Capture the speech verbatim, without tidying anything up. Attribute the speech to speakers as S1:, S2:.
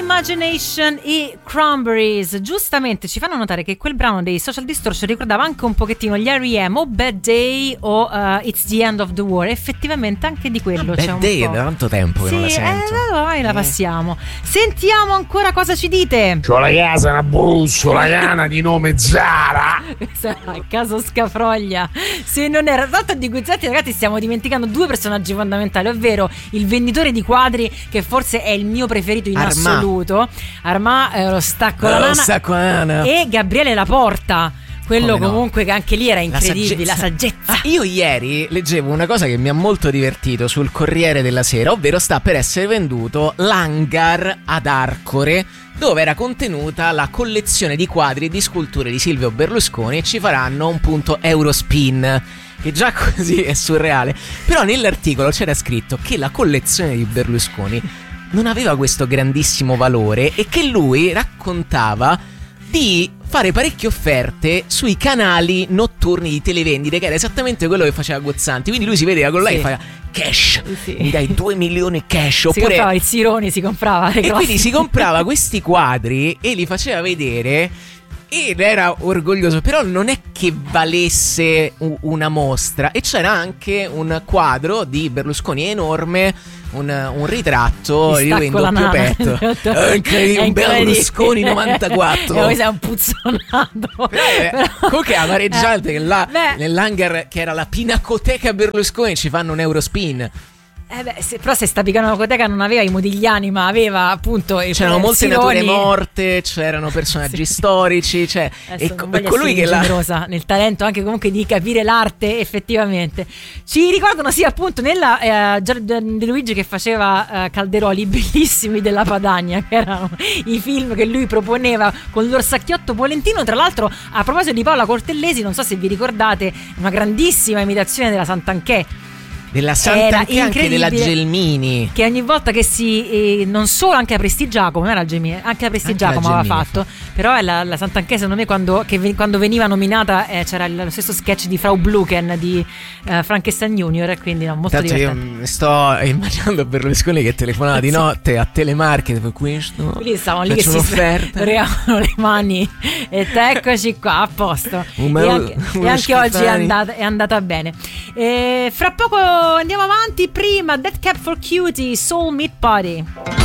S1: Imagination e Cranberries. Giustamente ci fanno notare che quel brano dei Social Distortion ricordava anche un pochettino gli R E M o Bad Day o uh, It's the End of the War. Effettivamente anche di quello c'è
S2: Bad
S1: un
S2: Day
S1: po'.
S2: È da tanto tempo che
S1: sì,
S2: non la sento.
S1: Eh, ormai la
S2: Eh.
S1: passiamo. Sentiamo ancora cosa ci dite.
S3: C'ho la casa in Abruzzo, la cana di nome Zara.
S1: A caso Scafroglia. Se non era tanto di Guizzetti, ragazzi, stiamo dimenticando due personaggi fondamentali, ovvero il venditore di quadri, che forse è il mio preferito in
S2: Armà.
S1: assoluto. Armà, eh, lo stacco la
S2: Lo
S1: nana,
S2: stacco la nana.
S1: e Gabriele Laporta. Quello
S2: Come no?
S1: comunque che anche lì era incredibile, la
S2: saggezza.
S1: saggezza.
S2: Ah, io ieri leggevo una cosa che mi ha molto divertito sul Corriere della Sera, ovvero sta per essere venduto l'hangar ad Arcore, dove era contenuta la collezione di quadri e di sculture di Silvio Berlusconi, e ci faranno un punto Eurospin, che già così è surreale. Però nell'articolo c'era scritto che la collezione di Berlusconi non aveva questo grandissimo valore e che lui raccontava di fare parecchie offerte sui canali notturni di televendite, che era esattamente quello che faceva Guzzanti. Quindi lui si vedeva con lei
S1: Sì.
S2: e fa cash,
S1: Sì.
S2: mi dai due milioni cash.
S1: Si
S2: Oppure
S1: comprava il Sironi, si comprava le
S2: e
S1: grosse.
S2: quindi si comprava questi quadri e li faceva vedere ed era orgoglioso. Però non è che valesse u- una mostra. E c'era anche un quadro di Berlusconi enorme, un, un ritratto
S1: Mi
S2: di lui in
S1: stacco la
S2: doppio
S1: nana.
S2: petto.
S1: È
S2: È incredibile, un
S1: incredibile.
S2: Berlusconi novantaquattro.
S1: E poi sei un puzzonato.
S2: Però è-
S1: Però-
S2: comunque è amareggiante
S1: Eh,
S2: che là
S1: beh,
S2: nell'hangar che era la Pinacoteca Berlusconi ci fanno un Eurospin.
S1: Eh beh, se, però se sta picanoteca non aveva i Modigliani, ma aveva appunto il
S2: C'erano
S1: il
S2: molte
S1: Sironi.
S2: nature morte, c'erano personaggi
S1: Sì.
S2: storici, cioè,
S1: Adesso
S2: e,
S1: non
S2: co- e
S1: voglio
S2: colui
S1: essere
S2: che la
S1: ingenerosa nel talento anche comunque di capire l'arte effettivamente. Ci ricordano sì appunto nella eh, Gior- De Luigi che faceva eh, Calderoli bellissimi della Padania, che erano i film che lui proponeva con l'orsacchiotto polentino. Tra l'altro, a proposito di Paola Cortellesi, non so se vi ricordate una grandissima imitazione della Sant'Anché,
S2: della
S1: era
S2: Sant'Anché, anche della
S1: incredibile,
S2: Gelmini.
S1: che ogni volta che si eh, non solo anche a Prestigiacomo, non era il Gelmini, anche a Prestigiacomo
S2: Anche la
S1: aveva
S2: Gelmini
S1: fatto, però è la, la Sant'Anché secondo me quando, che ve- quando veniva nominata eh, c'era il- lo stesso sketch di Frau Bluchen di eh, Frankenstein Junior, e quindi no, molto
S2: Tanto io
S1: divertente.
S2: mi sto immaginando Berlusconi che telefonava di
S1: Sì.
S2: notte a Telemarket per questo.
S1: Lì stavano lì che
S2: faccio
S1: si
S2: un'offerta.
S1: regavano le mani e te eccoci qua a posto.
S2: Un
S1: E
S2: me-
S1: anche,
S2: uno
S1: e anche oggi è
S2: Schifani.
S1: andata, è andata bene. E fra poco andiamo avanti. Prima Dead Cap for Cutie, Soul Meat Party.